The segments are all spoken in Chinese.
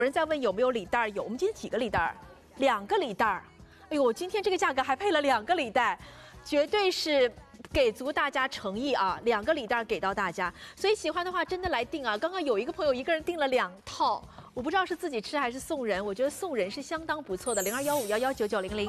有人在问有没有礼袋，有。我们今天几个礼袋？2个礼袋。哎呦，今天这个价格还配了2个礼袋，绝对是给足大家诚意啊！2个礼袋给到大家，所以喜欢的话真的来订啊！刚刚有一个朋友一个人订了2套，我不知道是自己吃还是送人，我觉得送人是相当不错的。0215119900。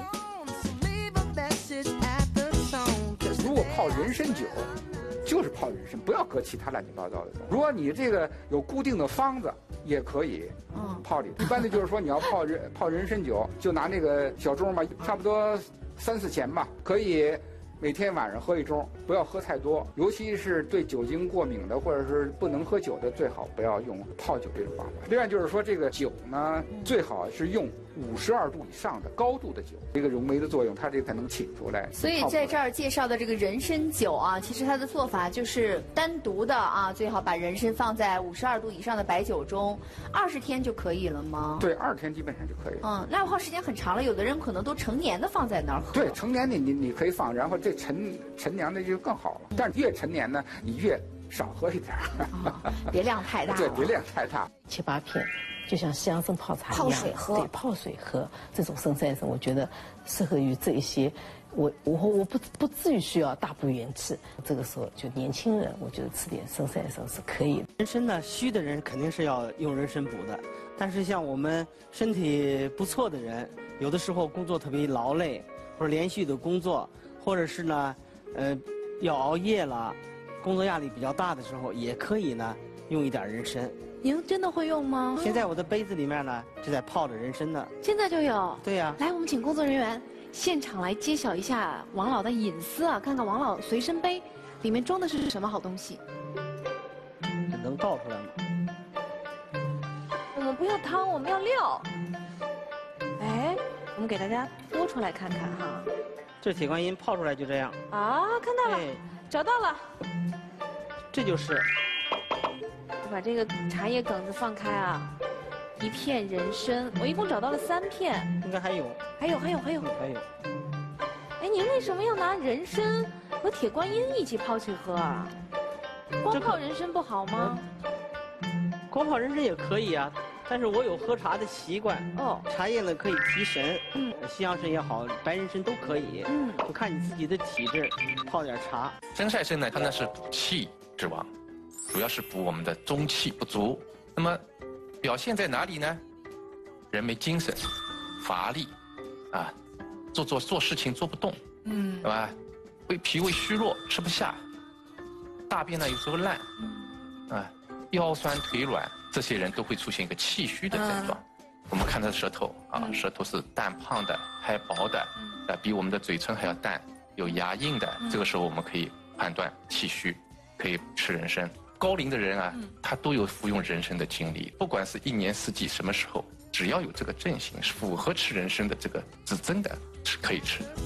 如果泡人参酒，就是泡人参，不要搁其他乱七八糟的东西。如果你这个有固定的方子，也可以泡里。一般的就是说你要泡人参酒，就拿那个小盅嘛，差不多3、4钱吧，可以每天晚上喝1盅，不要喝太多，尤其是对酒精过敏的或者是不能喝酒的，最好不要用泡酒这种方法。另外就是说这个酒呢，最好是用52度以上的高度的酒，这个溶酶的作用，它这个才能起出来。 所以在这儿介绍的这个人参酒啊，其实它的做法就是单独的啊，最好把人参放在52度以上的白酒中，20天就可以了吗？ 对，20天基本上就可以了。 那泡时间很长了，有的人可能都成年的放在那儿喝。 对，成年的你可以放，然后这陈年的就更好了。但是越陈年呢，你越少喝一点别量太大了。 对，别量太大。 7、8片。就像西洋参泡茶一样， 泡水喝。 对，泡水喝这种生山参，我觉得适合于这一些。我不至于需要大补元气。这个时候就年轻人，我觉得吃点生山参是可以的。 人参呢，虚的人肯定是要用人参补的，但是像我们身体不错的人，有的时候工作特别劳累，或者连续的工作，或者是呢，要熬夜了，工作压力比较大的时候，也可以呢用一点人参。 您真的会用吗？ 现在我的杯子里面呢，就在泡着人参呢。 现在就有。 对呀。 来，我们请工作人员现场来揭晓一下王老的隐私啊，看看王老随身杯里面装的是什么好东西。 能倒出来吗？ 我们不要汤，我们要料。哎，我们给大家拨出来看看哈。 这铁观音泡出来就这样。 啊，看到了，找到了。 这就是。 把这个茶叶梗子放开啊，1片人参，我一共找到了3片， 应该还有。 还有。哎，您为什么要拿人参和铁观音一起泡去喝啊？光泡人参不好吗？ 光泡人参也可以啊，但是我有喝茶的习惯。茶叶呢可以提神，西洋参也好，白人参都可以。就看你自己的体质，泡点茶。 真晒参呢，它呢是补气之王。主要是补我们的中气不足，那么表现在哪里呢？人没精神，乏力，啊，做事情做不动，对吧？脾胃虚弱，吃不下，大便呢有时候烂，啊，腰酸腿软，这些人都会出现一个气虚的症状。我们看他的舌头啊，舌头是淡胖的，还薄的，比我们的嘴唇还要淡，有牙印的。这个时候我们可以判断气虚，可以吃人参。高龄的人啊，他都有服用人参的经历，不管是1年4季什么时候，只要有这个症型，符合吃人参的这个指征的，是可以吃的。